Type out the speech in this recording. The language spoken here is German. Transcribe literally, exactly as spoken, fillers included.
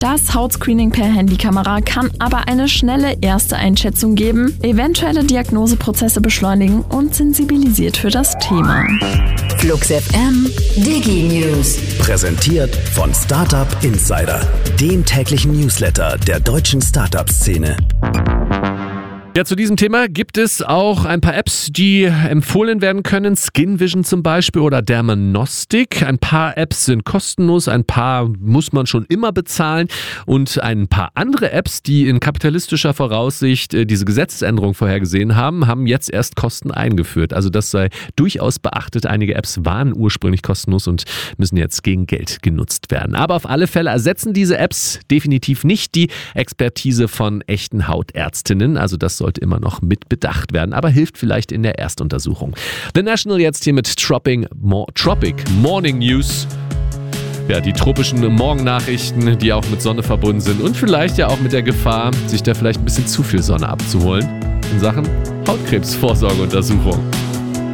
Das Hautscreening per Handykamera kann aber eine schnelle erste Einschätzung geben, eventuelle Diagnoseprozesse beschleunigen und sensibilisiert für das Thema. Flux F M Digi News. Präsentiert von Startup Insider, dem täglichen Newsletter der deutschen Startup-Szene. Ja, zu diesem Thema gibt es auch ein paar Apps, die empfohlen werden können. Skin Vision zum Beispiel oder Dermanostic. Ein paar Apps sind kostenlos, ein paar muss man schon immer bezahlen. Und ein paar andere Apps, die in kapitalistischer Voraussicht diese Gesetzesänderung vorhergesehen haben, haben jetzt erst Kosten eingeführt. Also das sei durchaus beachtet. Einige Apps waren ursprünglich kostenlos und müssen jetzt gegen Geld genutzt werden. Aber auf alle Fälle ersetzen diese Apps definitiv nicht die Expertise von echten Hautärztinnen. Also das sollte immer noch mit bedacht werden, aber hilft vielleicht in der Erstuntersuchung. The National jetzt hier mit Tropic, Mo- Tropic Morning News. Ja, die tropischen Morgennachrichten, die auch mit Sonne verbunden sind und vielleicht ja auch mit der Gefahr, sich da vielleicht ein bisschen zu viel Sonne abzuholen in Sachen Hautkrebsvorsorgeuntersuchung.